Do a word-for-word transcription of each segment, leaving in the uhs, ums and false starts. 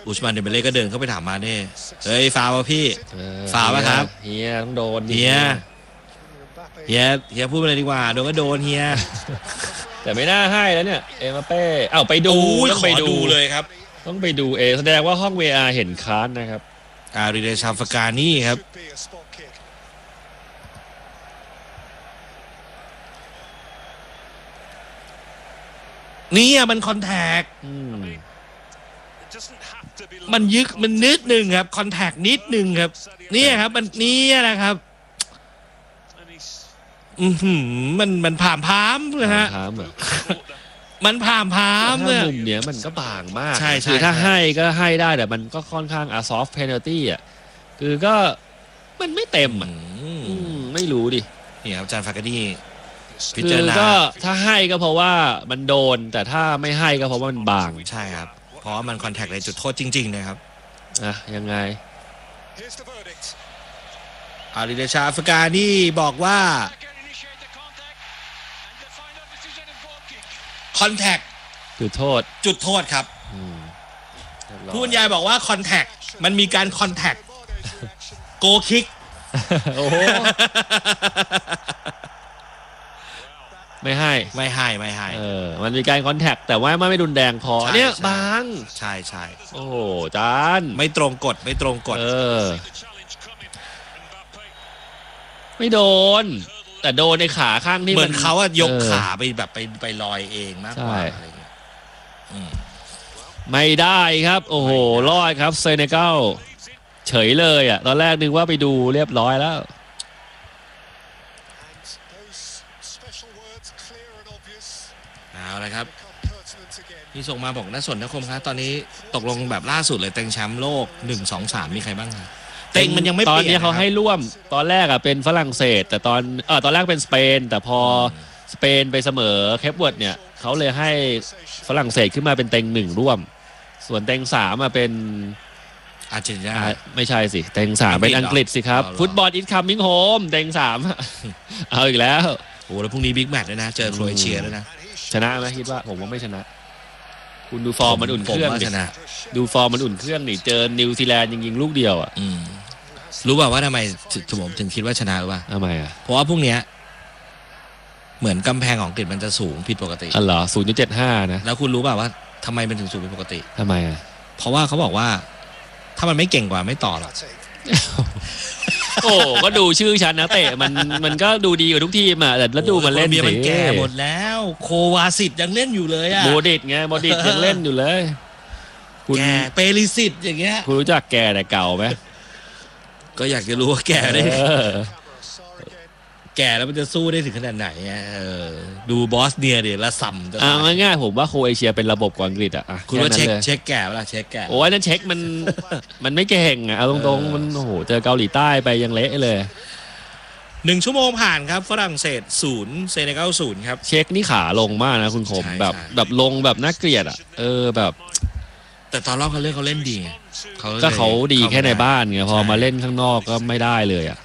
อุสมานเดมเบเล่ก็เดินเข้าไปถามมาเน่เฮ้ยฟาวป่ะพี่ฟาวป่ะครับเฮียต้องโดนเฮียเฮียเฮียพูดไปเลยดีกว่าโดนก็โดนเฮียแต่ไม่น่าให้แล้วเนี่ยเอ็มบัปเป้เอ้าไปดูต้องไปดูเลยครับต้องไปดูเอแสดงว่าห้อง วี อาร์ เห็นค้านนะครับอาริเดชาฟกานี่ครับนี่มันคอนแทคมันยึกมันนิดนึงครับคอนแทคนิดนึงครับนี่ครับมันนี่นะครับอือหือมันมันผ่ามพามเลยฮะมันผ่ามพามเนี่ยมุมเนี้ยมันก็บางมากใช่คือถ้าให้ก็ให้ได้แต่มันก็ค่อนข้างอาซอฟเพนัลตี้อ่ะคือก็มันไม่เต็มอ่ะไม่รู้ดินี่ครับอาจารย์ฟากาดี้คือก็ถ้าให้ก็เพราะว่ามันโดนแต่ถ้าไม่ให้ก็เพราะว่ามันบางใช่ครับเพราะว่ามันคอนแทคในจุดโทษจริงๆนะครับอ่ะยังไงอาริเดชาฟกานี่บอกว่าคอนแทคจุดโทษจุดโทษครับผู้บรรยายบอกว่าคอนแทคมันมีการคอนแทคโกคิกโอ้ไม่ให้ไม่ให้ไม่ให้เออมันมีการคอนแทคแต่ว่าไม่ไม่รุนแรงพอเนี่ยบางใช่ใช่โอ้จานไม่ตรงกฎไม่ตรงกฎเออไม่โดนแต่โดนในขาข้างที่เหมือนเขาอะยกขาไปแบบไปไปลอยเองมากกว่าอะไรเงี้ยไม่ได้ครับโอ้โหรอดครับเซเนกัลเฉยเลยอ่ะตอนแรกนึกว่าไปดูเรียบร้อยแล้วเอาเลยครับพี่ส่งมาบอกน่าสนนะคมครับตอนนี้ตกลงแบบล่าสุดเลยเต็งแชมป์โลกหนึ่ง สอง สามมีใครบ้างครับเต็งมันยังไม่ตอนนี้เขาให้ร่วมตอนแรกอ่ะเป็นฝรั่งเศสแต่ตอนเออตอนแรกเป็นสเปนแต่พอสเปนไปเสมอเคปเวิร์ดเนี่ยเขาเลยให้ฝรั่งเศสขึ้นมาเป็นเต็งหนึ่งร่วมส่วนเต็งสามมาเป็นอาร์เจนตินาไม่ใช่สิเต็งสามเป็นอังกฤษสิครับฟุตบอลอินคัมมิ่งโฮมเต็งสามเอาอีกแล้วโอ้แล้วพรุ่งนี้บิ๊กแมตช์ด้วยนะเจอโครเอเชียด้วยนะชนะไหมคิดว่าผมว่าไม่ชนะคุณดูฟอร์มมันอุ่นเครื่องชนะดูฟอร์มมันอุ่นเครื่องนี่เจอนิวซีแลนด์ยิงๆลูกเดียวอ่ะรู้ป่าวว่าทำไมผมถึงคิดว่าชนะหรือเปล่าทำไมอ่ะเพราะว่าพรุ่งนี้เหมือนกำแพงของอังกฤษมันจะสูงผิดปกติอ๋อเหรอศูนย์จุดเจ็ดห้านะแล้วคุณรู้ป่าวว่าทำไมมันถึงสูงผิดปกติทำไมอ่ะเพราะว่าเขาบอกว่าถ้ามันไม่เก่งกว่าไม่ต่อหรอกโอ้ก็ดูชื่อฉันนะเตะมันมันก็ดูดีกว่าทุกทีมอ่ะแต่แล้วดูมันเล่นมันแก่หมดแล้วโควาสิตยังเล่นอยู่เลยอ่ะโมดิตไงโมดิตยังเล่นอยู่เลยแก่เปริสิตอย่างเงี้ยคุณรู้จักแก่แต่เก่าไหมก็อยากจะรู้ว่าแก่ได้แก่แล้วมันจะสู้ได้ถึงขนาดไหนดูบอสเนียเดี๋ยวละสัมอ่าง่ายๆผมว่าโครเอเชียเป็นระบบกว่าอังกฤษอ่ะคุณว่าเช็คเช็คแก่เวลาเช็คแก่โอ้ยนั่นเช็คมันมันไม่เก่งอ่ะเอาตรงๆมันโอ้โหเจอเกาหลีใต้ไปยังเละเลยหนึ่งชั่วโมงผ่านครับฝรั่งเศสศูนย์เซเนกัลศูนย์ครับเช็คนี่ขาลงมากนะคุณคมแบบแบบลงแบบน่าเกลียดอ่ะเออแบบแต่ตอนรอบเขาเล่นเขาเล่นดีก็เขาดีแค่ในบ้านไงพอมาเล่นข้างนอกก็ไม่ได้เลยอ่ะ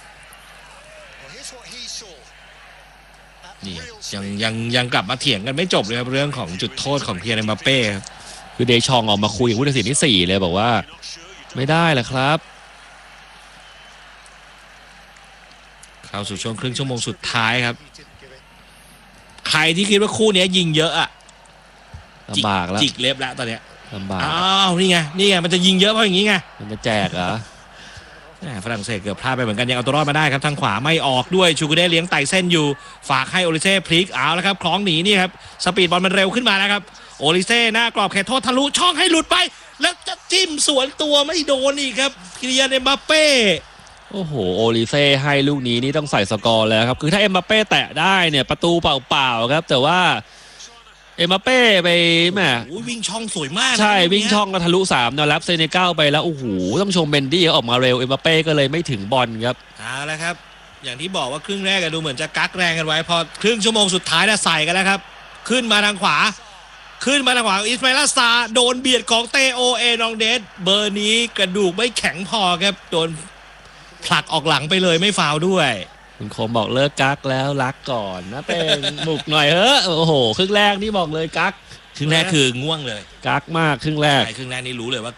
นี่ยังยังยังกลับมาเถียงกันไม่จบเลยครับเรื่องของจุดโทษของเคียร์เอ็มบัปเป้คือเดชองออกมาคุยกับผู้ตัดสินที่สี่เลยบอกว่าไม่ได้แหละครับเข้าสู่ช่วงครึ่งชั่วโมงสุดท้ายครับใครที่คิดว่าคู่นี้ยิงเยอะอะลำบากแล้วจิกเล็บแล้วตอนเนี้ยลำบากอ้าวนี่ไงนี่ไงมันจะยิงเยอะเพราะอย่างงี้ไงมันจะแจกเหรอฝรั่งเศสเกือบพลาดไปเหมือนกันยังเอาตัวรอดมาได้ครับทางขวาไม่ออกด้วยชูกุเด้เลี้ยงไต่เส้นอยู่ฝากให้โอลิเซ่พลิกเอาแล้วครับคล้องหนีนี่ครับสปีดบอลมันเร็วขึ้นมาแล้วครับโอลิเซ่หน้ากรอบเขตโทษทะลุช่องให้หลุดไปแล้วจะจิ้มสวนตัวไม่โดนอีกครับคิลิยานเอ็มบัปเป้โอ้โหโอลิเซ่ให้ลูกนี้นี่ต้องใส่สกอร์แล้วครับคือถ้าเอ็มบัปเป้แตะได้เนี่ยประตูเปล่าๆครับแต่ว่าเอ็มบัปเป้ไปแม่วิ่งช่องสวยมากใช่วิ่งช่องก็ทะลุสามนะรับเซเนกัลไปแล้วโอ้โหต้องชมเบนดี้ออกมาเร็วเอ็มบัปเป้ก็เลยไม่ถึงบอลครับเอาละครับอย่างที่บอกว่าครึ่งแรกดูเหมือนจะกักแรงกันไว้พอครึ่งชั่วโมงสุดท้ายน่ะใส่กันแล้วครับขึ้นมาทางขวาขึ้นมาทางขวาอิสมาอิล ซาโดนเบียดของเตโอเอนองเดสเบอร์นี้กระดูกไม่แข็งพอครับโดนผลักออกหลังไปเลยไม่ฟาวด้วยคุณคมบอกเลิกกักแล้วรักก่อนนะเต็งหมุกหน่อยเฮ้อโอ้โหครึ่งแรกนี่บอกเลยกักครึ่งแรกคือง่วงเลยกักมากครึ่งแรกครึ่งแรกนี่รู้เลยว่า